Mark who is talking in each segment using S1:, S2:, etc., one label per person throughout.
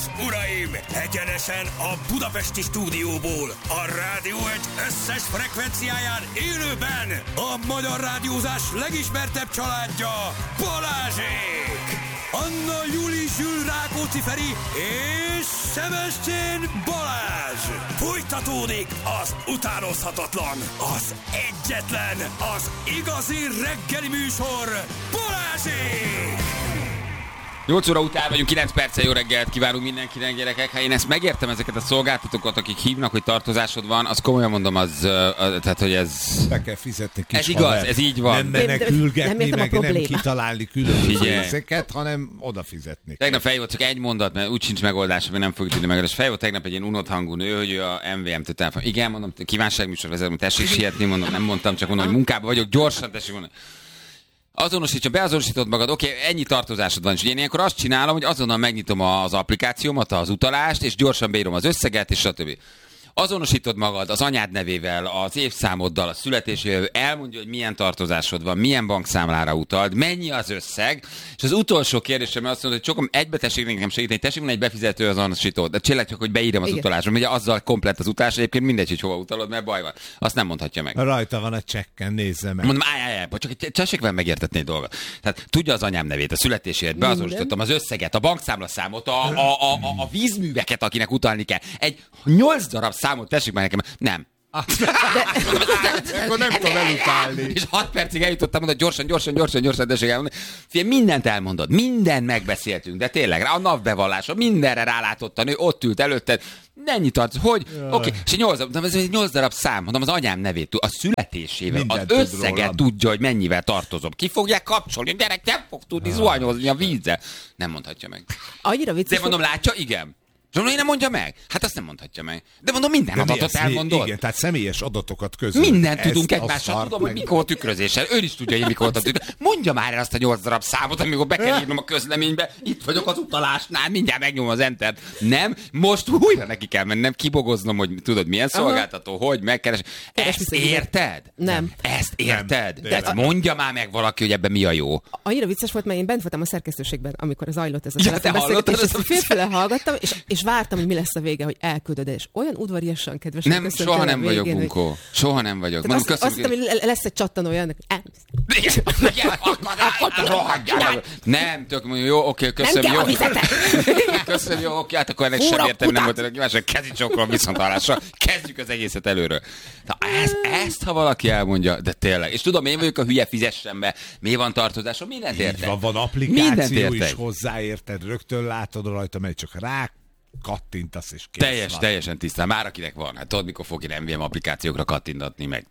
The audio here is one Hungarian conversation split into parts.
S1: uraim! Egyenesen a budapesti stúdióból, a Rádió Egy összes frekvenciáján élőben a magyar rádiózás legismertebb családja, Balázsék! Anna Júli Zsül Rákóczi Feri és Sebestyén Balázs! Folytatódik az utánozhatatlan, az egyetlen, az igazi reggeli műsor, Balázsék!
S2: 8 óra után vagyunk, 9 perccel, jó reggelt kívánunk mindenkinek, gyerekek. Ha én ezt megértem, ezeket a szolgáltatókat, akik hívnak, hogy tartozásod van, az komolyan mondom, tehát, hogy ez...
S3: Be kell fizetni kis
S2: ez igaz, ez így van.
S3: Nem menekülgetni, meg nem kitalálni különböző részeket, hanem odafizetni.
S2: Tegnap feljött csak egy mondat, mert úgy sincs megoldás, hogy nem fogjuk tudni megoldani. Feljött tegnap egy ilyen unott hangú nő, hogy ő a MVM-től telefon. Igen, mondom, kívánságműsor vezetem, tessék sietni, mondom, nem mondtam, csak mondom, hogy munkában vagyok, gyorsan tessék mondani. Azonosítsa, beazonosítod magad, oké, ennyi tartozásod van, és én ilyenkor azt csinálom, hogy azonnal megnyitom az applikációmat, az utalást, és gyorsan beírom az összeget, és stb. Azonosítod magad az anyád nevével, az évszámoddal, a születésével, elmondja, hogy milyen tartozásod van, milyen bankszámlára utald, mennyi az összeg, és az utolsó kérdésem azt mondja, hogy csokom egybe tessék nekem segíteni, tessék egy befizető azonosítót, de csillag csak, hogy beírom az utalásra, ugye azzal komplett az utalás, egyébként mindegy, hogy hova utalod, mert baj van. Azt nem mondhatja meg.
S3: Rajta van a csekken, nézze meg.
S2: Mondom, csak tessék velem megértetni egy dolgot. Tehát tudja az anyám nevét, a születésért, beazonosítottam az összeget, a bankszámlaszámot, a vízműveket, akinek utalni kell. Egy 8 darab számot tessék már nekem. Nem.
S3: Akkor nem tudom elutálni.
S2: És 6 percig eljutottam, mondod, gyorsan, tessék elmondani. Figyelj, mindent elmondod, mindent megbeszéltünk, de tényleg, a napbevallásra, mindenre rálátott a nő, ott ült előtted, ennyi tartsz, hogy? Oké, és 8 darab szám, mondom, az anyám nevét, a születésével, mindent az összeget tudja, hogy mennyivel tartozom. Ki fogják kapcsolni? A gyerek nem fog tudni zuhanyozni a vízzel. Nem mondhatja meg.
S4: Annyira vicces.
S2: De mondom, látja? Igen. Én nem mondja meg? Hát azt nem mondhatja meg. De mondom, minden adatot elmondod.
S3: Igen, tehát személyes adatokat közül.
S2: Mindent tudunk egymással. Tudom, hogy mikor volt tükrözéssel. Ő is tudja, hogy mikor volt a tükrözéssel. Mondja már el azt a 8 darab számot, amikor be kell írnom a közleménybe. Itt vagyok az utalásnál, mindjárt megnyom az entert. Nem, most újra neki kell mennem, kibogoznom, hogy tudod, milyen szolgáltató, hogy megkeres. Ezt érted?
S4: Nem.
S2: Ezt érted? De mondja már meg valaki, hogy ebben mi a jó.
S4: Annyira vicces volt, mert én bent voltam a szerkesztőségben, amikor zajlott ez a telefonbeszélgetés, és félfele hallgattam, és vártam, hogy mi lesz a vége, hogy elküldöd, és olyan udvariasan kedves.
S2: Nem, soha nem vagyok, Bunkó. Soha nem vagyok.
S4: Mondom, azt hittem, hogy lesz egy csattanója.
S2: Nem, tök mondjuk, jó, oké, köszönöm, jó. Köszönöm, jó, oké, hát akkor ennek sem értem, nem volt ennek kívánság, kezicsokról viszonthallásra. Kezdjük az egészet előről. Ezt, ha valaki elmondja, de tényleg. És tudom, én vagyok a hülye, fizessen be, mi van tartozásom, mindent értek.
S3: Van applikáció is hozzáérted, rögtön látod rajta, mert csak rá kattintasz és kész.
S2: Teljesen tisztán. Már akinek van. Hát tudod, mikor fog én MVM applikációkra kattintatni meg.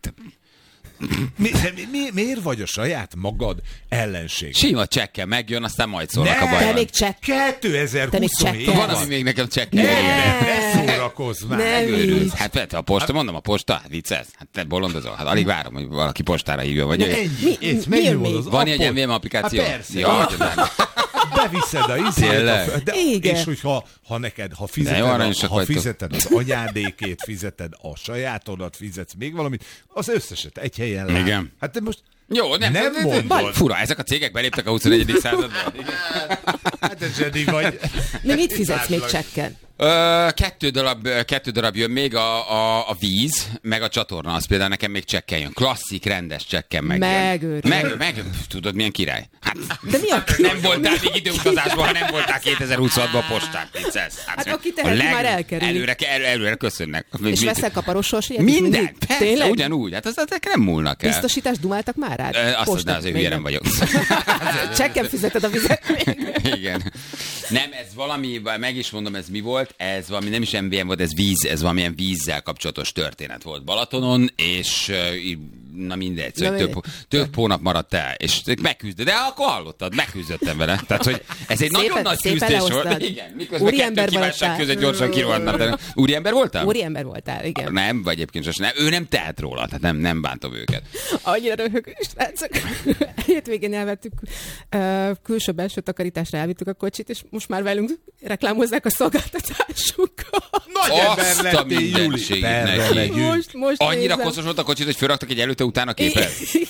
S3: Miért vagy a saját magad ellenség?
S2: Sima csekkel megjön, aztán majd szólnak a bajban.
S4: Te még csekk.
S3: 2027.
S2: Van, ami még nekem csekkel.
S3: Ne szórakozz már.
S2: Megőrülsz. Hát vette a posta, mondom a posta, hát viccelsz. Hát te bolondozol. Hát alig várom, hogy valaki postára hívja. Vagy van egy MVM applikáció?
S3: Persze.
S2: Ja,
S3: beviszed a izét, és hogyha fizeted az anyádékét, fizeted a sajátodat, fizetsz még valamit, az összeset egy helyen lát.
S2: Igen.
S3: Hát te most
S2: jó, nem
S3: mondod.
S2: Fura, ezek a cégek beléptek a 21. századba.
S3: Hát ez zseni vagy.
S4: De mit fizetsz még csekken?
S2: 2 darab jön még a víz, meg a csatorna, az például nekem még csekken jön. Klasszik, rendes csekken megjön. Meg, tudod, milyen király? Hát,
S4: de mi a király?
S2: Nem voltál még időutazásban, ha nem voltál 2026-ban a postán.
S4: Hát aki teheti, már elkerül.
S2: Előre köszönnek.
S4: És veszel kaparos sorsját?
S2: Minden, persze, ugyanúgy. Hát azok nem múlnak el.
S4: Biztosítást dumáltak már rád?
S2: Azt azért hülye nem vagyok.
S4: Csekken fizeted a vizet.
S2: Igen. Nem, ez valami, meg is mondom, ez mi volt? Ez valami, nem is MVM volt, ez víz, ez valamilyen vízzel kapcsolatos történet volt Balatonon, és na mindegy, több hónap maradt el, és megküzdött, de akkor hallottad, megküzdöttem vele. Tehát, hogy ez egy nagyon nagy küzdés volt. Igen, miközben kettő kívánság között gyorsan kirohadnak. Úriember voltam?
S4: Úriember voltál, igen.
S2: Nem, vagy egyébként sosem. Ő nem tehet róla, tehát nem bántom őket.
S4: Annyira röhögő, srácok. Hétvégén elvettük külső-belső takarításra, elvittük a kocsit, és most már velünk reklámozzák a szolgáltatásunkat.
S3: Nagy ember lettél, Júli.
S4: Most
S2: annyira koszos volt a kocsit, hogy fölraktak egy előtte-utána képet?
S4: Igen,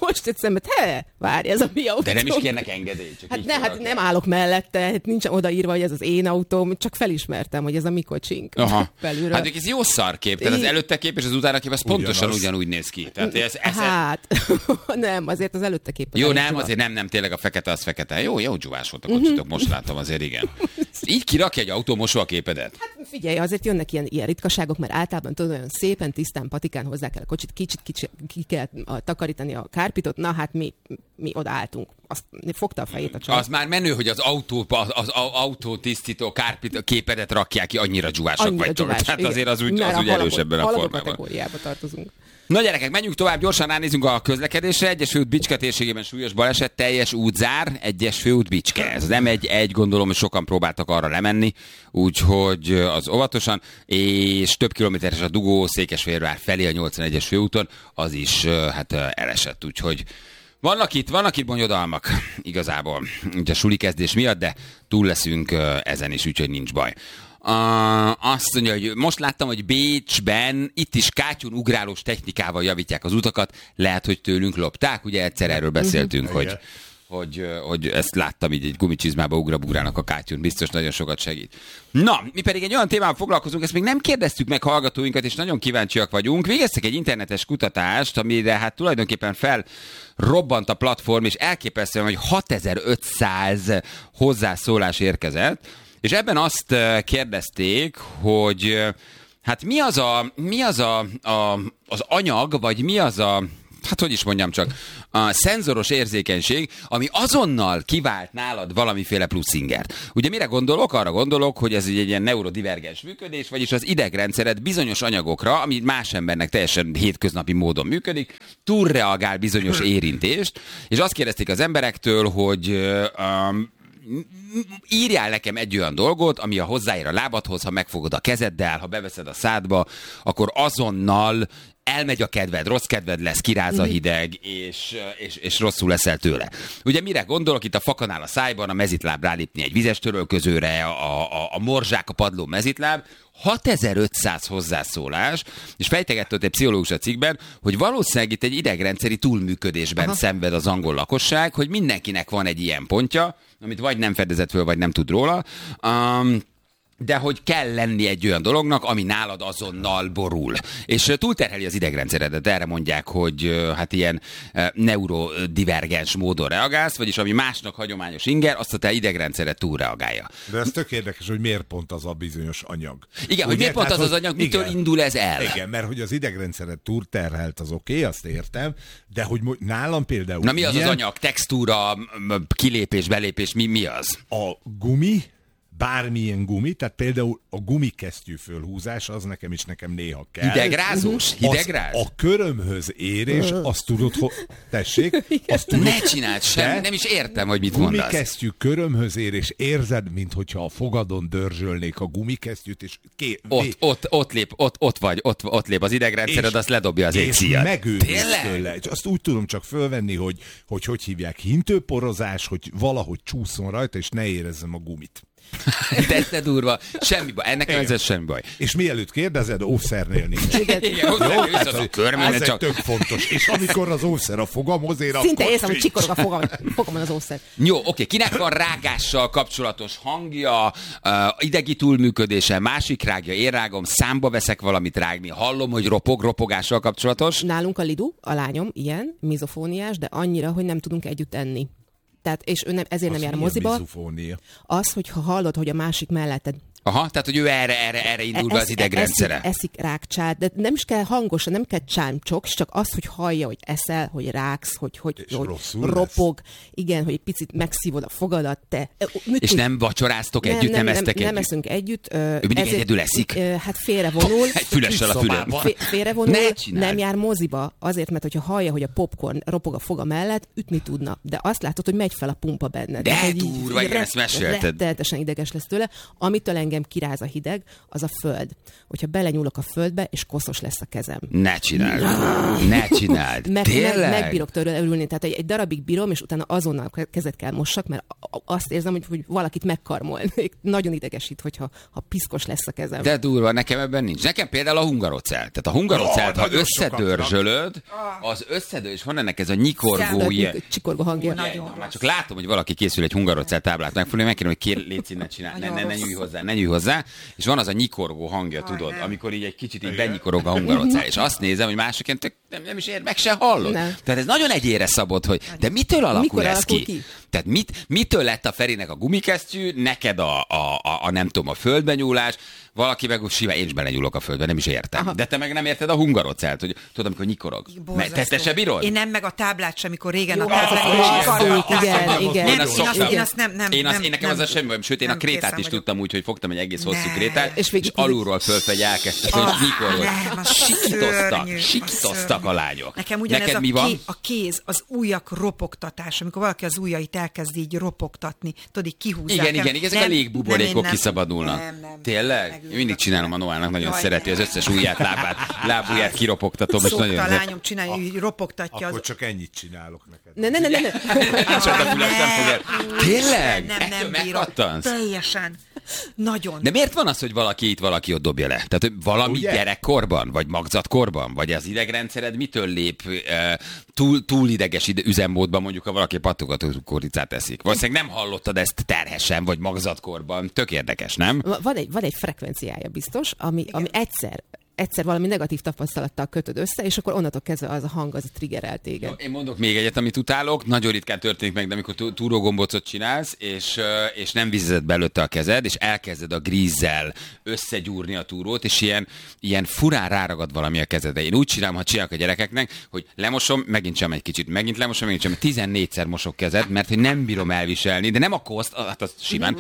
S4: most egy szemet, várj, ez a mi autó.
S2: De nem is kérnek engedélyt.
S4: Hát nem állok mellette, hát nincsen odaírva, hogy ez az én autóm, csak felismertem, hogy ez a mi kocsink. Belülről.
S2: Hát ez jó szarkép, tehát az előtte kép és az utána kép, az pontosan ugyanúgy néz ki. Tehát
S4: hát, nem, azért az előtte kép.
S2: Jó, nem, azért nem, tényleg a fekete az fekete. Jó dzsúvás volt a kocsitok, most látom azért, igen. Így kirakja egy autómosó a képedet? Hát
S4: figyelj, azért jönnek ilyen ritkaságok, mert általában tudod, olyan szépen, tisztán, patikán hozzá kell a kocsit, kicsit ki kell takarítani a kárpitot, na hát mi odaálltunk. Azt fogta a fejét a csaj.
S2: Az már menő, hogy az autótisztító kárpit képedet rakják ki, annyira dzsúvások vagytok. Tehát azért az úgy erős ebben a formában.
S4: Kategóriába tartozunk.
S2: Na gyerekek, menjünk tovább, gyorsan ránézünk a közlekedésre. Egyes főút Bicske térségében súlyos baleset, teljes útzár, egyes főút Bicske. Ez nem egy, gondolom, hogy sokan próbáltak arra lemenni, úgyhogy az óvatosan, és több kilométeres a dugó Székesfehérvár felé a 81-es főúton, az is hát elesett, úgyhogy vannak itt bonyodalmak igazából, ugye a suli kezdés miatt, de túl leszünk ezen is, úgyhogy nincs baj. Azt mondja, hogy most láttam, hogy Bécsben itt is kátyún ugrálós technikával javítják az utakat, lehet, hogy tőlünk lopták, ugye egyszer erről beszéltünk, hogy ezt láttam, így egy gumicsizmába ugrálnak a kátyún, biztos nagyon sokat segít. Na, mi pedig egy olyan témával foglalkozunk, ezt még nem kérdeztük meg hallgatóinkat, és nagyon kíváncsiak vagyunk. Végeztek egy internetes kutatást, amire hát tulajdonképpen felrobbant a platform, és elképesztően, hogy 6500 hozzászólás érkezett, és ebben azt kérdezték, hogy hát mi az az anyag, vagy mi az hát hogy is mondjam csak, a szenzoros érzékenység, ami azonnal kivált nálad valamiféle plusz ingert. Ugye mire gondolok? Arra gondolok, hogy ez egy ilyen neurodivergens működés, vagyis az idegrendszered bizonyos anyagokra, ami más embernek teljesen hétköznapi módon működik, túlreagál bizonyos érintést, és azt kérdezték az emberektől, hogy írjál nekem egy olyan dolgot, ami a hozzáér a lábadhoz, ha megfogod a kezeddel, ha beveszed a szádba, akkor azonnal elmegy a kedved, rossz kedved lesz, kiráz a hideg, és rosszul leszel tőle. Ugye mire gondolok? Itt a fakanál a szájban, a mezitláb rálépni egy vizes törölközőre, a morzsák a padló mezitláb, 6500 hozzászólás, és fejtegetett egy pszichológus a cikkben, hogy valószínűleg itt egy idegrendszeri túlműködésben szenved az angol lakosság, hogy mindenkinek van egy ilyen pontja, amit vagy nem fedezett föl, vagy nem tud róla, de hogy kell lenni egy olyan dolognak, ami nálad azonnal borul. És túlterheli az idegrendszeredet. Erre mondják, hogy hát ilyen neurodivergens módon reagálsz, vagyis ami másnak hagyományos inger, azt a te idegrendszered túlreagálja.
S3: De ez tök érdekes, hogy miért pont az a bizonyos anyag.
S2: Igen, ugye, hogy miért pont az anyag, mitől indul ez el?
S3: Igen, mert hogy az idegrendszered túlterhelt, az oké, azt értem, de hogy nálam például...
S2: Na mi az az anyag? Textúra, kilépés, belépés, mi az?
S3: A gumi, bármilyen gumi, tehát például a gumikesztyű fölhúzás, az nekem néha kell.
S2: Hidegrázós? Hidegráz?
S3: A körömhöz érés, azt tudod, tessék? Azt tudod,
S2: ne csináld semmi, nem is értem, hogy mit mondasz.
S3: Gumikesztyű körömhöz érés, érzed, minthogyha a fogadon dörzsölnék a gumikesztyűt, és
S2: ott lép az idegrendszered, azt ledobja az égszíjat.
S3: És megőrülsz tőle. És azt úgy tudom csak fölvenni, hogy hívják, hintőporozás, hogy valahogy csúszson rajta, és ne érezzem a gumit.
S2: De te durva, semmi baj, ennek ez semmi baj.
S3: És mielőtt kérdezed, óvszernél nincs.
S2: Igen,
S3: ez egy tök fontos. És amikor az óvszer a fogamhoz ér,
S4: szinte érzem, hogy csikorog a fogamon az óvszer.
S2: Jó, oké, kinek van rágással kapcsolatos hangja, idegi túlműködése, másik rágja, én rágom, számba veszek valamit rágni, hallom, hogy ropogással kapcsolatos?
S4: Nálunk a Lidu, a lányom, ilyen, mizofóniás, de annyira, hogy nem tudunk együtt enni. Tehát, és ő ezért nem jár a moziba. Az, hogyha hallod, hogy a másik melletted.
S2: Aha, tehát, hogy ő erre indul be az idegrendszere.
S4: Eszik rákcsát, de nem is kell hangosan, nem kell csámcsok, csak az, hogy hallja, hogy eszel, hogy ráksz, hogy ropog, igen, hogy egy picit megszívod a fogadat, te.
S2: És nem vacsoráztok együtt, nem esztek együtt?
S4: Nem eszünk együtt.
S2: Ő mindig egyedül eszik?
S4: Hát félrevonul.
S2: Egy fülessel a fülem.
S4: Félrevonul, nem jár moziba, azért, mert hogyha hallja, hogy a popcorn ropog a foga mellett, ütni tudna. De azt látod, hogy megy fel a pumpa benned.
S2: De durva, igen, ezt mesélted.
S4: Rettenetesen ideges lesz tőle, amitől engem engem kiráz a hideg, az a föld. Hogyha belenyúlok a földbe, és koszos lesz a kezem.
S2: Ne csináld. Ne csináld.
S4: Megbírok tőle ülni. Tehát egy darabig bírom, és utána azonnal kezet kell mossak, mert azt érzem, hogy valakit megkarmolnék. Nagyon idegesít, hogyha piszkos lesz a kezem.
S2: De durva, nekem ebben nincs. Nekem például a hungarocell. Tehát a hungarocell, ha összedörzsölöd, az összedől, és van ennek ez a nyikorgó ilyen...
S4: Csikorgó hangja.
S2: Már csak látom, hogy valaki készül egy hungarocell táblát megfogni, megkérem, hogy légy ne csinálj, ne nyújj hozzá. És van az a nyikorgó hangja, tudod, amikor így egy kicsit így benyikorog a hungarocell. És azt nézem, hogy másokként nem is ér, meg se hallod. Nem. Tehát ez nagyon egyére szabott, hogy de mitől alakul ez ki? Tehát mitől lett a Ferinek a gumikesztyű, neked a nem tudom, a földbenyúlás, valaki meg simán, én is belenyúlok a földbe, nem is értem. Aha. De te meg nem érted a hungarocellt, hogy tudod, amikor nyikorog. Te se bírod?
S5: Én nem, meg a táblát sem, amikor régen a táblát
S4: igen.
S2: Én nekem az a semmi bajom, sőt, én a krétát is tudtam úgy, hogy fogtam egy egész hosszú krétát, és alulról fölfelé elkezdtek, hogy nyikorog. Sikítoztak a lányok.
S5: Nekem ugyanez a kéz, az ujjak ropogtatás, amikor valaki az ujjait elkezd így ropogtatni, tudod, így kihúzzák.
S2: Igen, ezek a légbuborékok kiszabadulnak. Tényleg? Én mindig csinálom a Noának, nagyon szereti az összes ujját, lábujját kiropogtatom.
S5: Szokta a lányom csinálni, hogy ropogtatja.
S3: Akkor csak ennyit csinálok neked.
S4: Ne.
S2: Tényleg?
S5: Nem bírom. Teljesen. Nagyon.
S2: De miért van az, hogy valaki itt, valaki ott dobja le? Tehát hogy valami gyerekkorban, vagy magzatkorban, vagy az idegrendszered mitől lép túl ideges üzemmódban, mondjuk, ha valaki pattogató kukoricát eszik? Valószínűleg nem hallottad ezt terhesen, vagy magzatkorban. Tök érdekes, nem?
S4: Van egy frekvenciája biztos, ami egyszer valami negatív tapasztalattal kötöd össze, és akkor onnantól kezdve az a hang, az triggerel téged.
S2: Én mondok még egyet, amit utálok, nagyon ritkán történik meg, de amikor túrógombócot csinálsz, és nem vizezed belőtte a kezed, és elkezded a grízzel összegyúrni a túrót, és ilyen furán ráragad valami a kezedre. Én úgy csinálom, ha csinálok a gyerekeknek, hogy lemosom, megint sem egy kicsit, megint lemosom, megint sem, 14-szer mosok kezed, mert hogy nem bírom elviselni, de nem a koszt, hát az simán.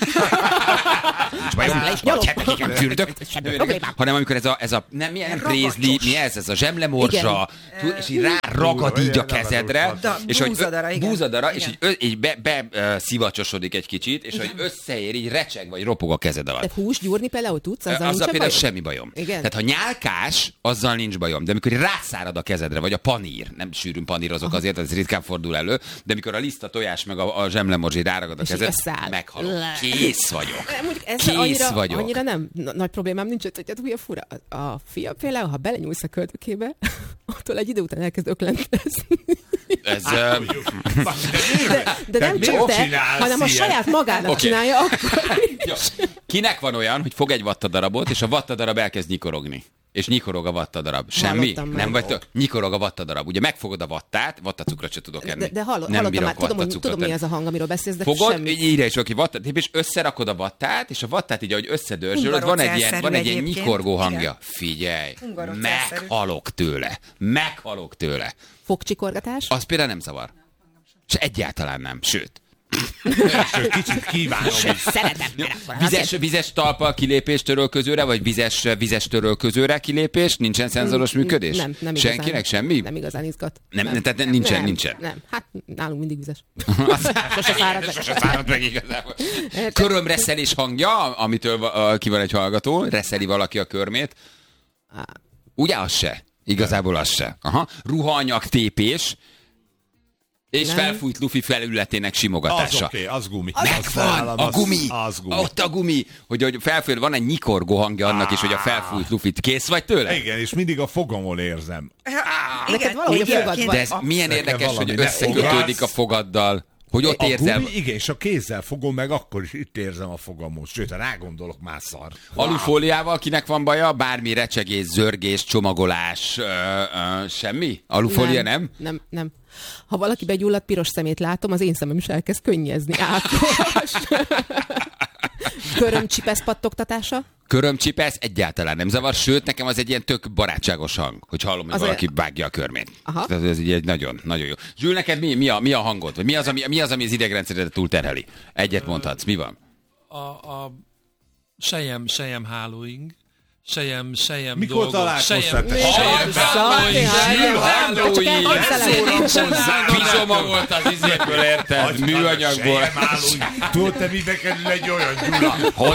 S2: Hanem amikor ez a nem milyen prézli, mi ez a zsemlemorzsa, és így ráragad így a kezedre, és hogy búzadara, és így beszivacsosodik egy kicsit, és hogy összeér, így recseg, vagy ropog a kezed alatt.
S4: De hús gyúrni például tudsz?
S2: Azzal például semmi bajom.
S4: Igen?
S2: Tehát ha nyálkás, azzal nincs bajom, de amikor rászárad a kezedre, vagy a panír, nem sűrűn panírozok azért, ez ritkán fordul elő, de amikor a liszta tojás meg a zsemlemorzsi ráragad a kezed, meghalok. Kész vagyok.
S4: Annyira nem nagy problémám nincs, hogy ugye fura. A fia például, ha belenyúlsz a köldökébe, attól egy idő után elkezd öklentezni.
S2: Ez...
S4: De nem csak te, hanem a saját magának csinálja akkor is.
S2: Kinek van olyan, hogy fog egy vattadarabot, és a vattadarab elkezd nyikorogni? És nyikorog a vattadarab. Semmi? Nem vagy nyikorog a vattadarab. Ugye megfogod a vattát, vattacukrot se tudok enni.
S4: De hallottam már, tudom, mi az a hang, amiről beszélsz, de
S2: fogod,
S4: semmi.
S2: Írja is valaki vattát, és összerakod a vattát, és a vattát így, ahogy összedörzsölöd, van egy ilyen nyikorgó hangja. Igen. Figyelj, meghalok tőle.
S4: Fogcsikorgatás?
S2: Az például nem zavar. És egyáltalán nem, sőt.
S3: Kicsit kívánom.
S4: Szeretem.
S2: Vizes talpal kilépés törölközőre, vagy vizes törölközőre kilépés? Nincsen szenzoros működés?
S4: Nem
S2: senkinek
S4: igazán,
S2: semmi?
S4: Nem igazán izgat.
S2: Tehát nincsen.
S4: Nem, hát nálunk mindig vizes.
S2: Sose fárad meg igazából. Körömreszelés hangja, amitől ki van egy hallgató, reszeli valaki a körmét. Ugye az se? Igazából az se. Aha. Ruhaanyag tépés. És nem. Felfújt lufi felületének simogatása.
S3: Az oké, az gumi.
S2: Megvan, a gumi. Ott a gumi. Hogy felfújt, van egy nyikorgó hangja annak is, hogy a felfújt lufit. Kész vagy tőle?
S3: Igen, és mindig a fogamon érzem.
S4: Neked valahogy a fogad
S2: van. De ez milyen érdekes, hogy összekötődik a fogaddal. Hogy ott érzel.
S3: Gumi, igen, és a kézzel fogom meg, akkor is itt érzem a fogamot. Sőt, ha rágondolok, már szar.
S2: Alufóliával kinek van baja? Bármi recsegés, zörgés, csomagolás, semmi? Alufólia nem?
S4: Nem. Ha valaki begyulladt piros szemét látom, az én szemem is elkezd könnyezni. Körömcsipesz pattogtatása?
S2: Körömcsipesz egyáltalán nem zavar, sőt, nekem az egy ilyen tök barátságos hang, hogy hallom, hogy valaki vágja a körmét. Tehát ez egy nagyon jó. Zsül, neked mi a hangod? Vagy mi az, ami az idegrendszeredet túlterheli? Egyet mondhatsz, mi van?
S6: A sejem hálóing, Sejem
S3: Mikor
S6: dolgok.
S3: találkoztál te?
S2: Pisomagolt az izéből, érted? Műanyagból.
S3: Tudod, te mibe kerül egy olyan Gyula?
S2: Hol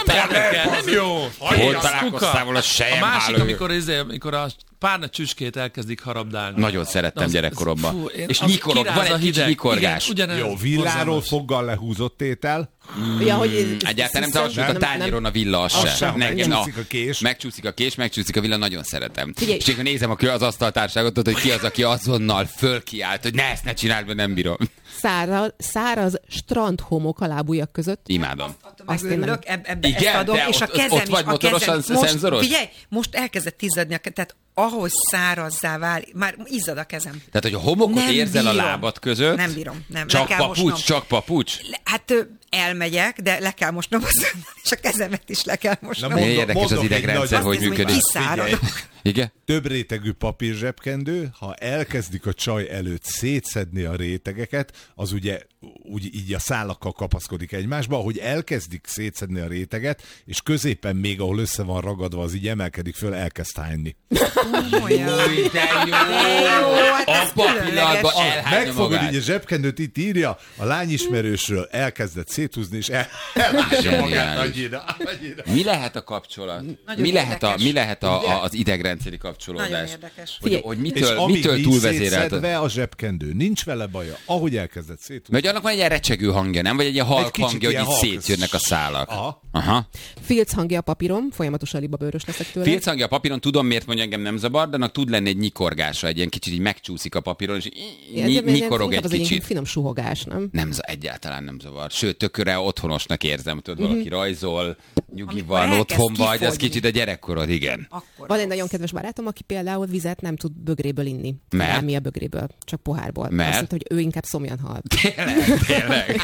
S3: Jó.
S2: találkoztál volna
S6: A
S2: sejemháló?
S6: másik, amikor a párna csücskét elkezdik harabdálni.
S2: Nagyon szerettem gyerekkoromban. És
S6: nyikorog,
S2: van egy kicsi nyikorgás.
S3: Jó, villáról foggal lehúzott étel.
S4: Ja, hogy
S2: Egyáltalán nem zavart, a tányéron a villa az sem.
S3: Megcsúszik a kés.
S2: Megcsúszik a villa, nagyon szeretem.
S4: Figyelj.
S2: És akkor nézem az asztaltárságot, hogy ki az, aki azonnal fölkiált, hogy ne csináld, mert nem bírom.
S4: száraz strandhomok a lábujjak között.
S2: Imádom.
S5: Azt én nem. Ebbe
S2: Igen,
S5: ezt adom,
S2: de
S5: és a
S2: ott
S5: kezem
S2: vagy
S5: is, a
S2: motorosan
S5: kezem,
S2: szenzoros?
S5: Figyelj, most elkezdett izzadni, tehát ahogy szárazzá válik, már izzad a kezem.
S2: Tehát, hogy a homokot
S5: Nem
S2: érzel a
S5: bírom.
S2: lábad között.
S5: Nem bírom, nem.
S2: Csak
S5: le kell
S2: papucs,
S5: mosnom.
S2: csak papucs.
S5: Hát elmegyek, de le kell mosnom és a kezemet is le kell mosnom.
S3: Na,
S2: Érdekes az
S3: mondok egy
S2: idegrendszer,
S3: nagy-
S2: hogy
S5: Azt nézem,
S2: működik.
S5: kiszáradok.
S2: Igen?
S3: Több rétegű papírzsebkendő, ha elkezdik a csaj előtt szétszedni a rétegeket, az ugye úgy így a szálakkal kapaszkodik egymásba, ahogy elkezdik szétszedni a réteget, és középen még, ahol össze van ragadva, az így emelkedik föl, elkezd hányni.
S5: Olyan.
S2: Új, de jó!
S5: hát ez
S2: Abban a pillanatban
S5: különleges.
S2: elhányja
S3: Megfogod
S2: magát.
S3: így a zsebkendőt, itt írja, a lányismerősről elkezdett széthúzni, és elhányja magát
S2: Zseniális.
S3: annyira.
S2: Mi lehet a kapcsolat?
S5: Nagyon
S2: Mi lehet
S5: érdekes.
S2: az idegrendszeri kapcsolódás?
S5: Nagyon érdekes.
S2: Hogy
S3: És
S2: mitől
S3: amíg nincs
S2: túlvezérelt?
S3: szétszedve a zsebkendő, nincs vele baja, ahogy elkezdett széthúzni.
S2: Mert annak van egy ilyen recsegő hangja, nem? Vagy egy ilyen halk
S3: kicsit
S2: hangja, hogy
S3: ilyen
S2: így
S3: halk.
S2: szétjönnek a szálak.
S3: Aha.
S4: Filc hangja a papírom, folyamatosan libabőrös leszek tőle.
S2: Filc hangja a papíron, tudom miért mondja, engem nem zavar, de annak tud lenni egy nyikorgása, egy ilyen kicsit így megcsúszik a papíron, és nyikorog egy
S4: az egy
S2: kicsit.
S4: finom suhogás, nem?
S2: Egyáltalán nem zavar. Sőt, tökre otthonosnak érzem, tudod, valaki rajzol, nyugi
S5: Amikor
S2: van,
S5: elkezd
S2: otthon vagy, az
S5: kifogyni.
S2: kicsit a gyerekkorod, igen.
S5: Akkor
S4: Van egy nagyon kedves barátom, aki például vizet nem tud bögréből inni.
S2: Mert?
S4: Nem mi a bögréből, csak pohárból.
S2: Mert?
S4: Azt mondta, hogy ő inkább szomjan hal.
S2: Tényleg.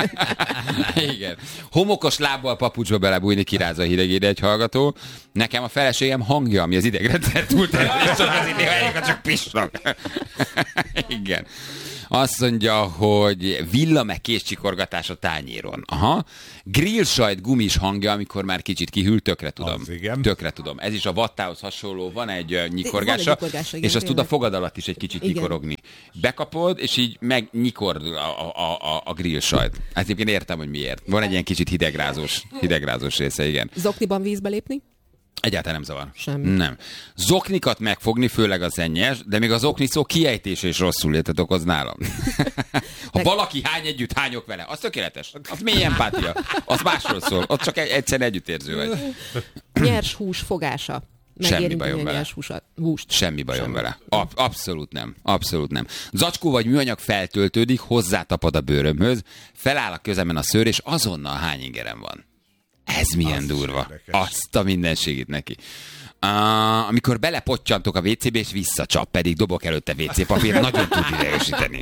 S2: Igen. Homokos lábbal papucsba belebújni, kirázza a hidegére egy hallgató. Nekem a feleségem hangja, ami az idegrendszer túlterheléssel, az idegrendszer csak pisnak. Igen. Azt mondja, hogy villa meg kézcsikorgatás a tányéron. Aha. Grill sajt gumis hangja, amikor már kicsit kihűl, tökre tudom.
S3: Az igen.
S2: Tökre tudom. Ez is a vattához hasonló, van egy nyikorgása,
S4: Van egy nyikorgása, igen,
S2: és azt tud a
S4: tényleg.
S2: fogad alatt is egy kicsit
S4: Igen.
S2: nyikorogni. Bekapod, és így megnyikord a grill sajt. Hát egyébként értem, hogy miért. Van egy ilyen kicsit hidegrázós része, igen.
S4: Zokniban vízbe lépni?
S2: Egyáltalán nem zavar.
S4: Semmi.
S2: Nem. Zoknikat megfogni, főleg az ennyes, de még az okni szó kiejtése is rosszul létet okoz nálam. Ha valaki hány együtt, hányok vele, az tökéletes. Az mély empátia. Az másról szól. Az csak egyszerűen együttérző vagy.
S4: Nyers hús fogása.
S2: Semmi
S4: Megérinteni
S2: bajom
S4: a
S2: vele.
S4: nyers húst.
S2: Semmi bajom vele. Abszolút nem. Abszolút nem. Zacskó vagy műanyag feltöltődik, hozzátapad a bőrömhöz, feláll a közemen a szőr, és azonnal hány ingerem van. Ez milyen
S3: Az
S2: durva.
S3: érdekes.
S2: Azt a mindenségét neki. Amikor belepottyantok a WC-be, és visszacsap, pedig dobok előtte WC papír, nagyon tud idegesíteni.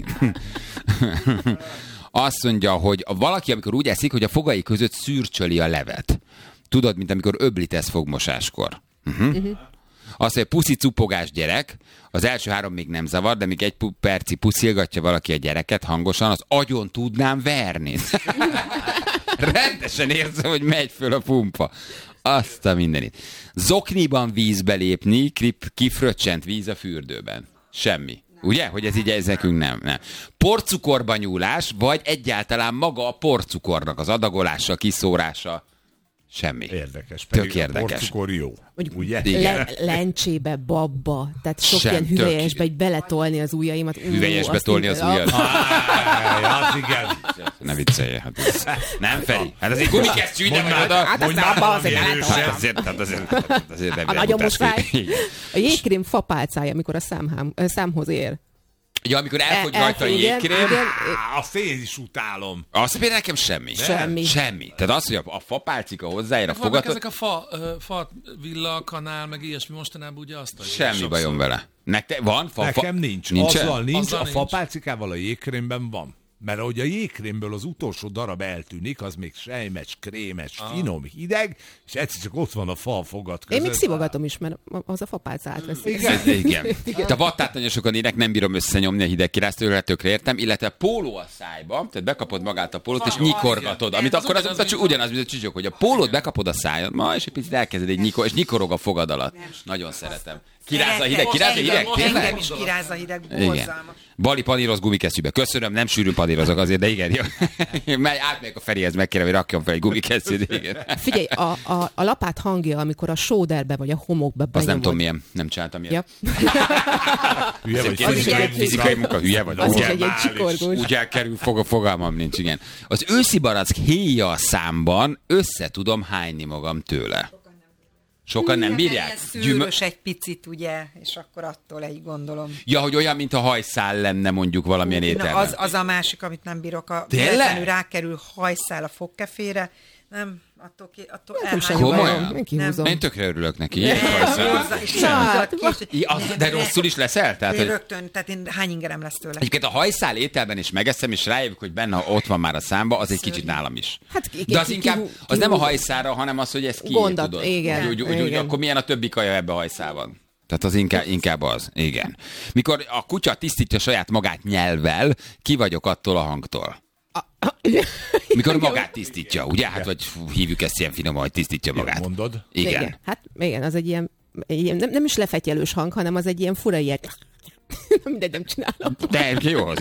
S2: Azt mondja, hogy valaki, amikor úgy eszik, hogy a fogai között szürcsöli a levet. Tudod, mint amikor öblítesz fogmosáskor. Azt mondja, puszi cupogás gyerek, az első 3 még nem zavar, de még egy percig puszilgatja valaki a gyereket hangosan, az agyon tudnám verni. Rendesen érzem, hogy megy föl a pumpa. Azt a mindenit. Zokniban vízbe lépni, kifröccsent víz a fürdőben. Semmi. Ugye? Hogy ez így ez nekünk nem. Porcukorba nyúlás, vagy egyáltalán maga a porcukornak az adagolása, kiszórása. Semmi.
S3: Érdekes.
S2: Tök
S3: Pedig a
S2: érdekes.
S3: porcukor jó. Ugye?
S2: Igen.
S4: Lencsébe, babba, tehát sok
S2: Sem,
S4: ilyen
S2: tök.
S4: hüvelyesbe, így beletolni az ujjaimat.
S2: Hüvelyesbe
S4: azt
S2: tolni
S4: így-
S2: az ujjad.
S3: Az igen.
S2: Ne viccelje. Hát ez... Nem, Feri. Hát azért gumikesztyű ide meg oda.
S4: Hát azt
S3: Mondj már
S4: abba
S3: valami
S4: azért
S3: erőset.
S4: beletoltam.
S2: Azért nem
S4: A nagyon
S2: utazkodik.
S4: muszáj.
S2: Igen.
S4: A jégkrém fapálcája, amikor a számhoz ér.
S2: Ja, amikor elfogy rajta a
S4: Igen,
S2: jégkrém,
S4: igen.
S3: Azt én is utálom.
S2: azt például nekem semmi. Semmi. Tehát az, hogy a fapálcika hozzáér a
S6: Vannak
S2: fogatot,
S6: ezek a fa villa, kanál, meg ilyesmi mostanában ugye azt adják
S2: semmi
S6: sokszor.
S2: bajom vele. Nektek van?
S3: Nekem nincs.
S2: Nincsen?
S3: Azzal nincs,
S6: Azzal
S3: a
S6: nincs.
S3: fapálcikával a jégkrémben van. Mert ahogy a jégkrémből az utolsó darab eltűnik, az még sejmes, krémes, finom, hideg, és egyszer csak ott van a fa a fogad között.
S4: Én még szivogatom is, mert az a fapálca átveszi.
S2: Igen. A vattát nagyon sokan ének, nem bírom összenyomni a hideg kiráztőre, tökre értem, illetve póló a szájba, tehát bekapod magát a pólót, és nyikorgatod, amit akkor az ugyanaz, mint a csücsök, hogy a pólót bekapod a szájadba, és egy picit elkezded egy és nyikorog a fogad alatt. Nagyon szeretem. Kiráz a hideg?
S5: Engem is kiráz a hideg, borzalmas.
S2: Bali paníroz gumikesztyűbe. Köszönöm, nem sűrűn panírozok azért, de igen, jó. Átmegyek a Ferihez, megkérem, hogy rakjon fel egy gumikesztyűt, igen.
S4: Figyelj, a lapát hangja, amikor a sóderbe vagy a homokba benyomod.
S2: Az nem tudom milyen, nem csináltam ilyen.
S4: Ja.
S3: Hülye vagy,
S2: fizikai munka, hülye vagy.
S4: Az is egy csikorgós.
S2: Úgy elkerül, fogalmam nincs, igen. Az őszi barack héja a számban össze tudom hányni magam tőle. Sokan nem bírják?
S5: Szűrös egy picit, ugye, és akkor attól egy gondolom.
S2: Ja, hogy olyan, mint a hajszál lenne mondjuk valamilyen ételben.
S5: Az a másik, amit nem bírok.
S2: Tényleg?
S5: Rákerül hajszál a fogkefére. Nem, attól
S2: Komolyan?
S5: Nem.
S2: Én tökre örülök neki. De rosszul is leszel? Tehát,
S5: én rögtön, tehát én hány ingerem lesz tőle.
S2: Egyébként a hajszál ételben is megeszem, és rájövök, hogy benne ott van már a számba, az egy kicsit nálam is.
S4: Hát,
S2: de az inkább, az nem a hajszálra, hanem az, hogy ez ki, tudod.
S4: Igen.
S2: Úgy, akkor milyen a többi kaja ebbe a hajszálban? Tehát az inkább az, igen. Mikor a kutya tisztítja saját magát nyelvvel, ki vagyok attól a hangtól. Mikor magát tisztítja, ugye? Hát vagy hívjuk ezt ilyen finoman, hogy tisztítja magát.
S3: Mondod?
S2: Igen.
S4: Hát igen, az egy ilyen nem is lefetyelős hang, hanem az egy ilyen fura ilyen... Mindegy, nem csinálom.
S2: De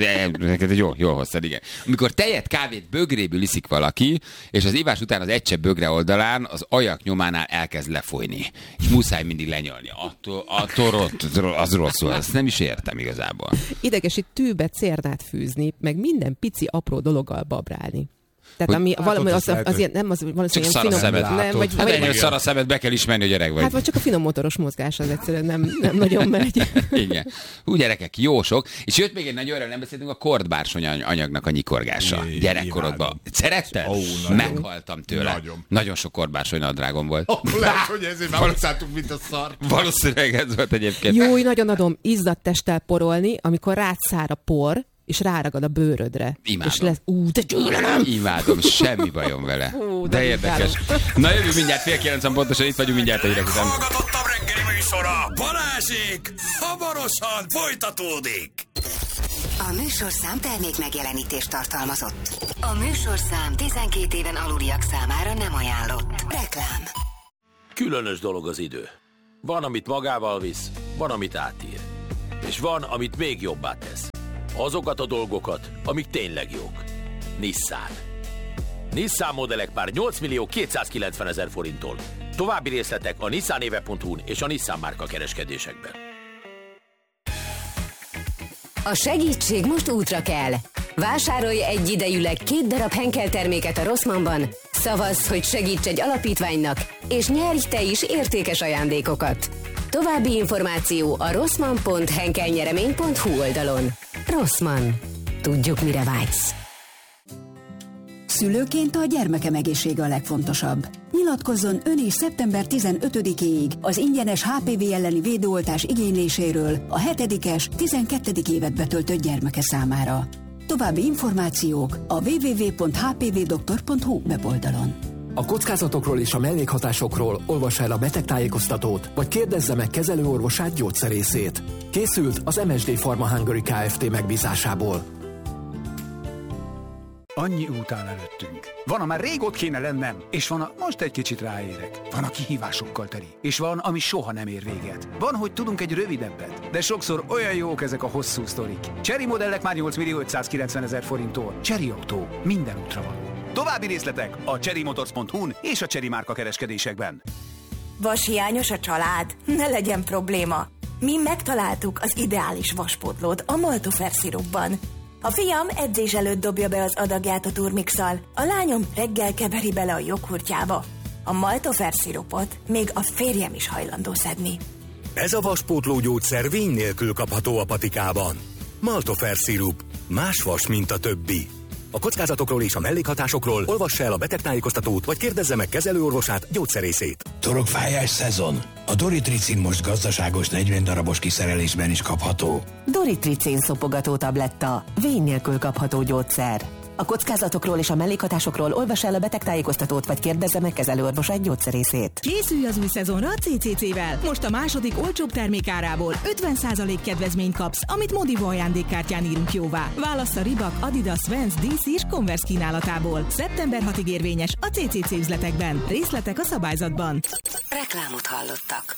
S2: jól hoztad, igen. Amikor tejet, kávét bögréből iszik valaki, és az ivás után az egy csepp bögre oldalán az ajak nyománál elkezd lefolyni. És muszáj mindig lenyalni. Attól az rosszul. Ezt nem is értem igazából.
S4: Idegesít tűbe cérnát fűzni, meg minden pici apró dologgal babrálni. Tehát ami valami azért nem az valószínűleg
S2: csak
S4: finom.
S2: Hát ennyi, hogy szar a szemed, be kell ismerni, hogy gyerek vagy.
S4: Hát vagy csak a finom motoros mozgás az egyszerűen nem nagyon megy.
S2: Igen. Úgy gyerekek, jó sok. És jött még egy nagy öröm, nem beszéltünk a kordbársony anyagnak a nyikorgása. Gyerekkorodban. Szeretted? Meghaltam tőle. Nagyon sok kordbársony nadrágom volt.
S3: Lehet, hogy ezért már utáltuk, mint a szar.
S2: Valószínűleg ez volt egyébként.
S4: Jó, nagyon adom izzadt testtel porolni, amikor rád szár a por, és ráragad a bőrödre.
S2: Imádom.
S4: És lesz, de gyűlölöm!
S2: Imádom, semmi bajom vele. De érdekes. Na jövő mindjárt 8:30 pontosan, itt vagyunk mindjárt a hírek után.
S1: Hallgatottabb reggeli műsora, Balázsék, hamarosan folytatódik.
S7: A műsorszám termék megjelenítést tartalmazott. A műsorszám 12 éven aluliak számára nem ajánlott. Reklám.
S8: Különös dolog az idő. Van, amit magával visz, van, amit átír. És van, amit még jobbá tesz. Azokat a dolgokat, amik tényleg jók. Nissan. Nissan modellek már 8.290.000 forinttól. További részletek a nissanéve.hu-n és a Nissan márka kereskedésekben.
S7: A segítség most útra kell. Vásárolj egyidejűleg 2 darab Henkel terméket a Rossmannban, szavazz, hogy segíts egy alapítványnak, és nyerj te is értékes ajándékokat. További információ a rossmann.henkelnyeremény.hu oldalon. Rossmann. Tudjuk, mire vágysz.
S9: Szülőként a gyermekem egészsége a legfontosabb. Nyilatkozzon ön is szeptember 15-éig az ingyenes HPV elleni védőoltás igényléséről a 7-es, 12. évet betöltött gyermeke számára. További információk a www.hpvdoktor.hu weboldalon.
S10: A kockázatokról és a mellékhatásokról olvassa el a betegtájékoztatót, vagy kérdezze meg kezelőorvosát, gyógyszerészét. Készült az MSD Pharma Hungary Kft. Megbízásából.
S11: Annyi út áll előttünk. Van, a már rég ott kéne lennem, és van, a most egy kicsit ráérek. Van, a kihívásokkal teli, és van, ami soha nem ér véget. Van, hogy tudunk egy rövidebbet, de sokszor olyan jók ezek a hosszú sztorik. Chery modellek már 8.590.000 forinttól. Chery Autó. Minden útra való. További részletek a cherrymotors.hu-n és a Chery márka kereskedésekben.
S12: Vashiányos a család? Ne legyen probléma. Mi megtaláltuk az ideális vaspótlót a Maltofer szirupban. A fiam edzés előtt dobja be az adagját a turmixal, a lányom reggel keveri bele a joghurtjába. A Maltofer szirupot még a férjem is hajlandó szedni.
S13: Ez a vaspótló gyógyszer vény nélkül kapható a patikában. Maltofer szirup. Más vas, mint a többi. A kockázatokról és a mellékhatásokról olvassa el a betegtájékoztatót, vagy kérdezze meg kezelőorvosát, gyógyszerészét.
S14: Torokfájás szezon. A Doritricin most gazdaságos 40 darabos kiszerelésben is kapható.
S15: Doritricin szopogató tabletta. Vény nélkül kapható gyógyszer. A kockázatokról és a mellékhatásokról olvas el a betegtájékoztatót, vagy kérdezze meg kezelőorvosát gyógyszerészét.
S16: Készülj az új szezonra a CCC-vel. Most a második olcsóbb termékárából 50% kedvezményt kapsz, amit Modivo ajándékkártyán írunk jóvá. Válassz a Reebok, Adidas, Vans, DC és Converse kínálatából. Szeptember 6-ig érvényes a CCC üzletekben. Részletek a szabályzatban.
S7: Reklámot hallottak.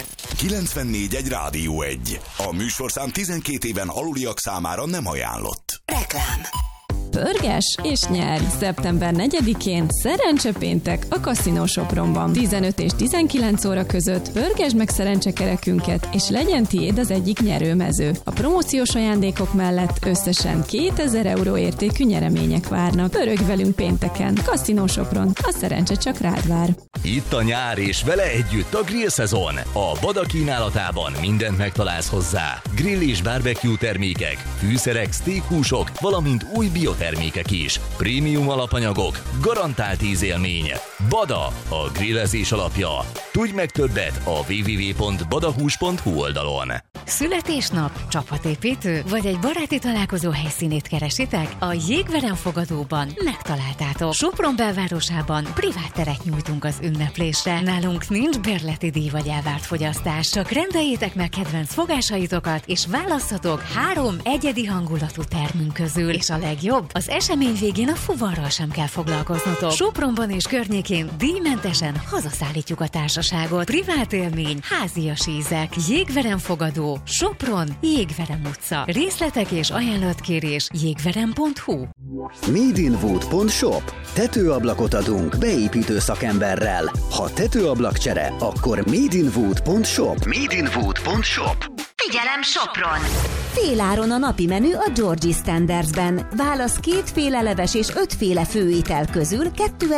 S1: 94.1 Rádió 1. A műsorszám 12 éven aluliak számára nem ajánlott.
S7: Reklám.
S17: Pörges és nyerj! Szeptember 4-én szerencsepéntek a Casino Sopronban. 15 és 19 óra között pörgesd meg szerencsekerekünket, és legyen tiéd az egyik nyerőmező. A promóciós ajándékok mellett összesen 2000 euró értékű nyeremények várnak. Pörögj velünk pénteken. Casino Sopron. A szerencse csak rád vár.
S18: Itt a nyár, és vele együtt a grill szezon. A Bada kínálatában mindent megtalálsz hozzá. Grill és barbecue termékek, fűszerek, steakhúsok, valamint új biotermékek is. Prémium alapanyagok, garantált ízélmény. Bada, a grillezés alapja. Tudj meg többet a www.badahús.hu oldalon.
S19: Születésnap, csapatépítő, vagy egy baráti találkozó helyszínét keresitek? A Jégverem fogadóban megtaláltátok. Sopron belvárosában privát teret nyújtunk az ünneplésre. Nálunk nincs bérleti díj vagy elvárt fogyasztás, csak rendeljétek meg kedvenc fogásaitokat, és válasszatok 3 egyedi hangulatú termünk közül. És a legjobb, az esemény végén a fuvarral sem kell foglalkoznotok. Sopronban és környékén díjmentesen hazaszállítjuk a társaságot. Privát élmény, házias ízek, Jégverem fogadó, Sopron, Jégverem utca. Részletek és ajánlatkérés jégverem.hu.
S20: Madeinwood.shop. Tetőablakot adunk beépítő szakemberrel. Ha tetőablakcsere, akkor Madeinwood.shop. Madeinwood.shop.
S21: Figyelem Sopron! Féláron a napi menü a Georgie Standardsben. Válasz 2 féle leves és 5 féle főétel közül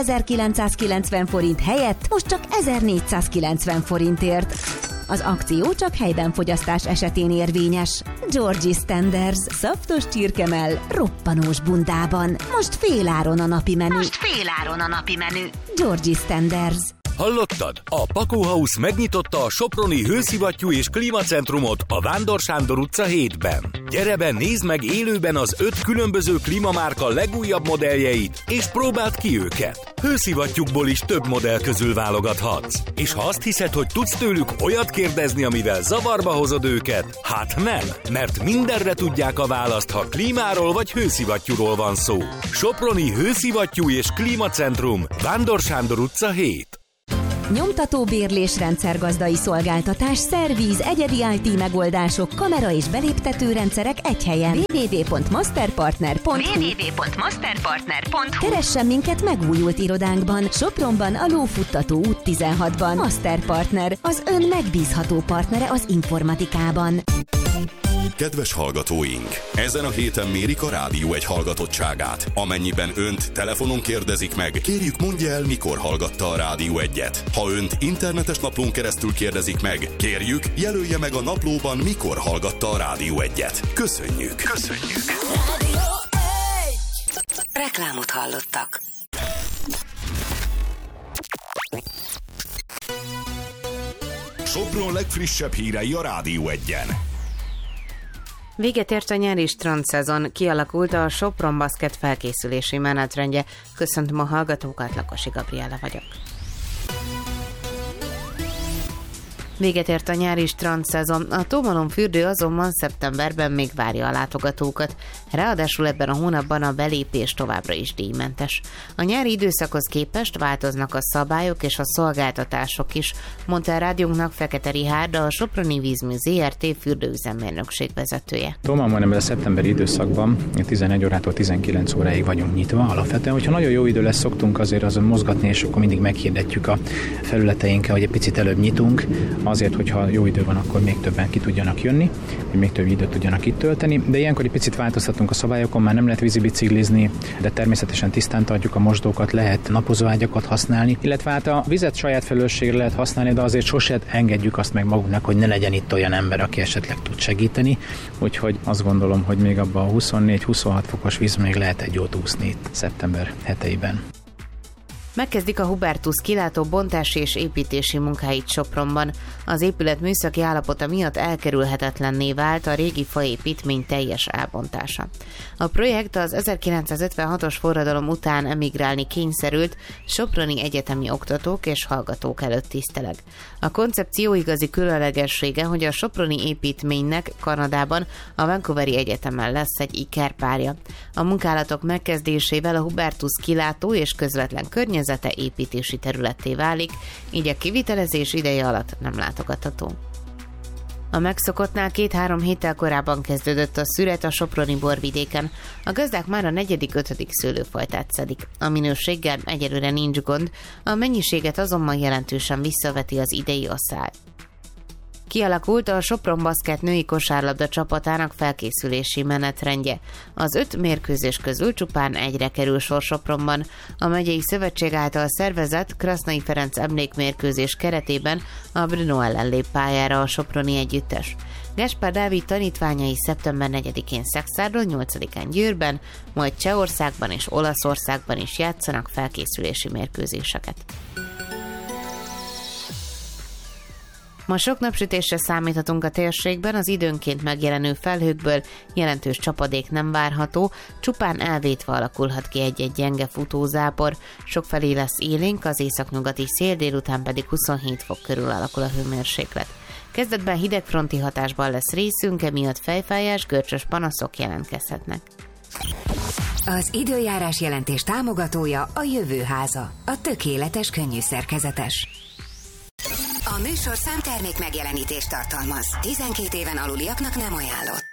S21: 2990 forint helyett most csak 1490 forintért. Az akció csak helyben fogyasztás esetén érvényes. Georgie Standards, szaftos csirkemell, roppanós bundában. Most féláron a napi menü. Georgie Standards.
S13: Hallottad? A Pakó House megnyitotta a soproni hőszivattyú és klímacentrumot a Vándor Sándor utca 7-ben. Gyere be, nézd meg élőben az 5 különböző klímamárka legújabb modelljeit, és próbáld ki őket. Hőszivattyúkból is több modell közül válogathatsz. És ha azt hiszed, hogy tudsz tőlük olyat kérdezni, amivel zavarba hozod őket, hát nem, mert mindenre tudják a választ, ha klímáról vagy hőszivattyúról van szó. Soproni hőszivattyú és klímacentrum, Vándor Sándor utca 7.
S21: Nyomtató bérlés, rendszergazdai szolgáltatás, szervíz, egyedi IT megoldások, kamera és beléptető rendszerek egy helyen. www.masterpartner.hu. Keressen minket megújult irodánkban, Sopronban, a Lófuttató út 16-ban. Masterpartner, az ön megbízható partnere az informatikában.
S1: Kedves hallgatóink! Ezen a héten mérik a Rádió 1 hallgatottságát. Amennyiben önt telefonon kérdezik meg, kérjük mondja el, mikor hallgatta a Rádió 1-et. Ha önt internetes naplón keresztül kérdezik meg, kérjük, jelölje meg a naplóban, mikor hallgatta a Rádió 1-et. Köszönjük!
S7: Reklámot hallottak.
S1: Sopron legfrissebb hírei a Rádió 1-en.
S22: Véget ért a nyári strandszezon, kialakult a Sopron Basket felkészülési menetrendje. Köszöntöm a hallgatókat, Lakosi Gabriella vagyok. Véget ért a nyári strandszezon, a Tómalomfürdő azonban szeptemberben még várja a látogatókat. Ráadásul ebben a hónapban a belépés továbbra is díjmentes. A nyári időszakhoz képest változnak a szabályok és a szolgáltatások is, mondta a rádiónknak Fekete Richárd, a Soproni Vízmű ZRT fürdőüzemmérnökség vezetője.
S23: Tómalomban ebben a szeptemberi időszakban 11 órától 19 óráig vagyunk nyitva alapvetően. Hogyha nagyon jó idő lesz, szoktunk azért azon mozgatni, és akkor mindig meghirdetjük a felületeinkkel, hogy egy picit előbb nyitunk, azért, hogyha jó idő van, akkor még többen ki tudjanak jönni, hogy még több időt tudjanak itt tölteni, de ilyenkor egy picit változtatunk a szabályokon, már nem lehet vízibiciklizni, de természetesen tisztán tartjuk a mosdókat, lehet napozóágyakat használni, illetve hát a vizet saját felelősségre lehet használni, de azért sosem engedjük azt meg magunknak, hogy ne legyen itt olyan ember, aki esetleg tud segíteni, úgyhogy azt gondolom, hogy még abban a 24-26 fokos víz még lehet egy jót úszni itt szeptember heteiben.
S22: Megkezdik a Hubertus kilátó bontási és építési munkáit Sopronban. Az épület műszaki állapota miatt elkerülhetetlenné vált a régi faépítmény teljes elbontása. A projekt az 1956-os forradalom után emigrálni kényszerült soproni egyetemi oktatók és hallgatók előtt tiszteleg. A koncepció igazi különlegessége, hogy a soproni építménynek Kanadában a Vancouveri Egyetemen lesz egy ikerpárja. A munkálatok megkezdésével a Hubertus kilátó és közvetlen környezete építési területté válik, így a kivitelezés ideje alatt nem látogatható. A megszokottnál 2-3 héttel korábban kezdődött a szüret a soproni borvidéken. A gazdák már a 4.-5. szőlőfajtát szedik. A minőséggel egyelőre nincs gond, a mennyiséget azonban jelentősen visszaveti az idei asszály. Kialakult a Sopron Baszket női kosárlabda csapatának felkészülési menetrendje. Az 5 mérkőzés közül csupán egyre kerül sor Sopronban. A megyei szövetség által szervezett Krasznai Ferenc emlékmérkőzés keretében a Brno ellen lép pályára a soproni együttes. Gáspár Dávid tanítványai szeptember 4-én Szexárdon, 8-án Győrben, majd Csehországban és Olaszországban is játszanak felkészülési mérkőzéseket. Ma sok napsütésre számíthatunk a térségben, az időnként megjelenő felhőkből jelentős csapadék nem várható, csupán elvétve alakulhat ki egy-egy gyenge futózápor. Sokfelé lesz élénk, az északnyugati szél, délután pedig 27 fok körül alakul a hőmérséklet. Kezdetben hidegfronti hatásban lesz részünk, emiatt fejfájás, görcsös panaszok jelentkezhetnek.
S21: Az időjárás jelentés támogatója a Jövőháza, a tökéletes könnyű szerkezetes. A műsor számtermék megjelenítést tartalmaz. 12 éven aluliaknak nem ajánlott.